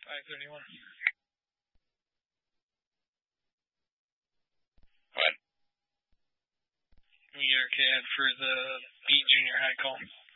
531. What? We get our CAD for the Beat Junior High call.